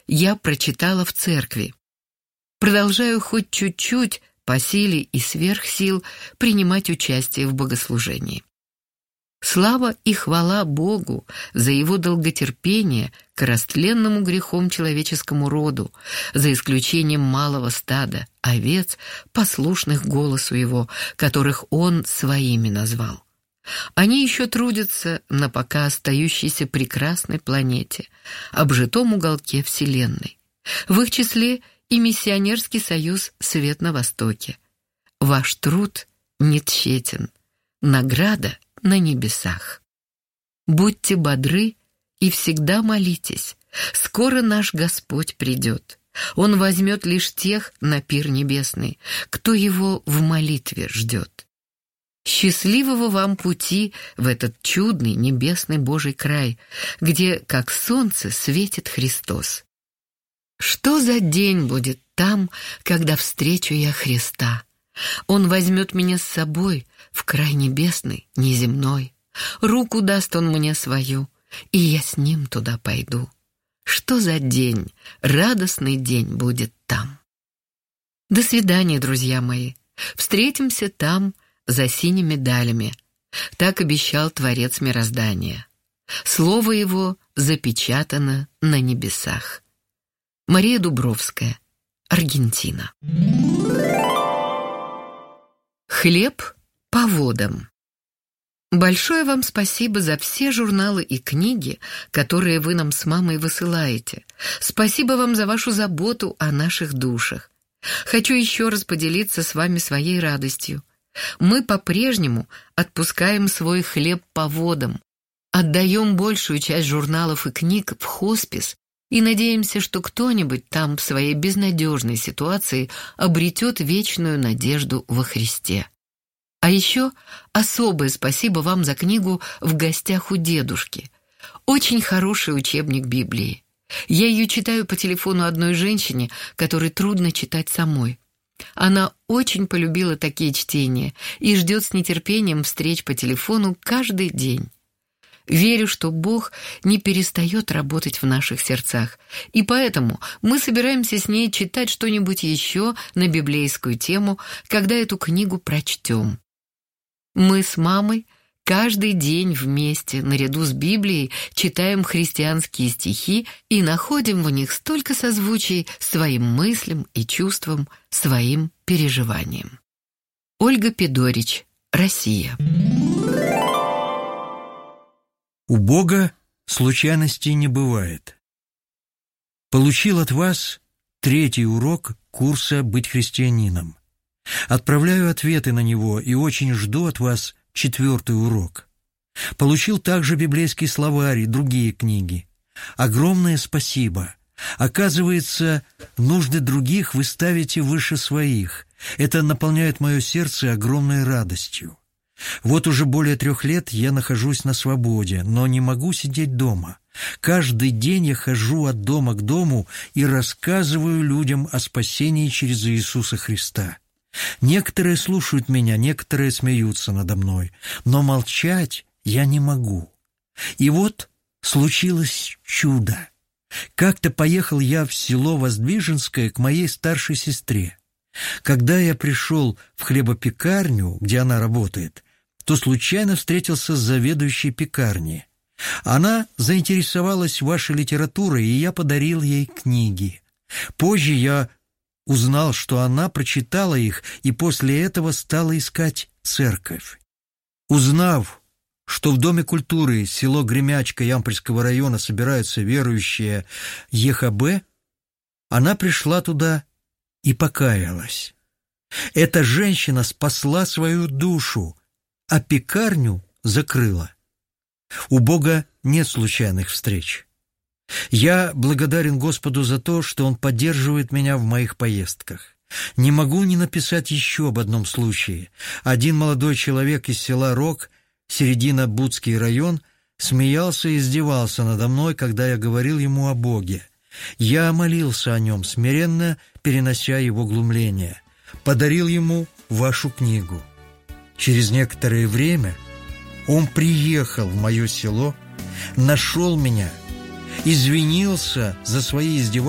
я прочитала в церкви. Продолжаю хоть чуть-чуть, по силе и сверх сил, принимать участие в богослужении. Слава и хвала Богу за Его долготерпение к растленному грехом человеческому роду, за исключением малого стада овец, послушных голосу Его, которых Он своими назвал. Они еще трудятся на пока остающейся прекрасной планете, обжитом уголке Вселенной. В их числе и миссионерский союз «Свет на Востоке». Ваш труд не тщетен, награда на небесах. Будьте бодры и всегда молитесь. Скоро наш Господь придет. Он возьмет лишь тех на пир небесный, кто Его в молитве ждет. Счастливого вам пути в этот чудный небесный Божий край, где, как солнце, светит Христос. Что за день будет там, когда встречу я Христа? Он возьмет меня с собой в край небесный, неземной. Руку даст Он мне свою, и я с Ним туда пойду. Что за день, радостный день будет там. До свидания, друзья мои. Встретимся там, за синими далями. Так обещал Творец мироздания. Слово Его запечатано на небесах. Мария Дубровская, Аргентина. Хлеб по водам. Большое вам спасибо за все журналы и книги, которые вы нам с мамой высылаете. Спасибо вам за вашу заботу о наших душах. Хочу еще раз поделиться с вами своей радостью. Мы по-прежнему отпускаем свой хлеб по водам, отдаем большую часть журналов и книг в хоспис и надеемся, что кто-нибудь там в своей безнадежной ситуации обретет вечную надежду во Христе. А еще особое спасибо вам за книгу «В гостях у дедушки». Очень хороший учебник Библии. Я ее читаю по телефону одной женщине, которой трудно читать самой. Она очень полюбила такие чтения и ждет с нетерпением встреч по телефону каждый день. Верю, что Бог не перестает работать в наших сердцах, и поэтому мы собираемся с ней читать что-нибудь еще на библейскую тему, когда эту книгу прочтем. Мы с мамой каждый день вместе, наряду с Библией, читаем христианские стихи и находим в них столько созвучий своим мыслям и чувствам, своим переживаниям. Ольга Педорич, Россия. У Бога случайностей не бывает. Получил от вас 3-й урок курса «Быть христианином». Отправляю ответы на него и очень жду от вас 4-й урок. Получил также библейский словарь и другие книги. Огромное спасибо. Оказывается, нужды других вы ставите выше своих. Это наполняет мое сердце огромной радостью. Вот уже более 3 лет я нахожусь на свободе, но не могу сидеть дома. Каждый день я хожу от дома к дому и рассказываю людям о спасении через Иисуса Христа. Некоторые слушают меня, некоторые смеются надо мной, но молчать я не могу. И вот случилось чудо. Как-то поехал я в село Воздвиженское к моей старшей сестре. Когда я пришел в хлебопекарню, где она работает, то случайно встретился с заведующей пекарни. Она заинтересовалась вашей литературой, и я подарил ей книги. Позже я узнал, что она прочитала их и после этого стала искать церковь. Узнав, что в Доме культуры село Гремячка Ямпольского района собираются верующие ЕХБ, она пришла туда и покаялась. Эта женщина спасла свою душу, а пекарню закрыла. У Бога нет случайных встреч. Я благодарен Господу за то, что Он поддерживает меня в моих поездках. Не могу не написать еще об одном случае. Один молодой человек из села Рог, Середино-Будский район, смеялся и издевался надо мной, когда я говорил ему о Боге. Я молился о нем, смиренно перенося его глумление. Подарил ему вашу книгу. Через некоторое время он приехал в мое село, нашел меня, извинился за свои издевательства